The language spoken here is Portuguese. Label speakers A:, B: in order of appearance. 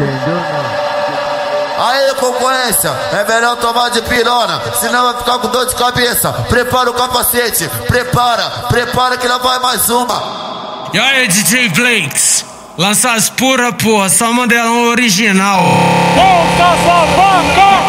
A: Entendeu, não?
B: Aí, concorrência, é melhor tomar de pirona, senão vai ficar com dor de cabeça. Prepara o capacete, prepara que lá vai mais uma.
C: E aí, DJ Blakes, lança as pura, porra, só modelão original.
D: Volta, vaca!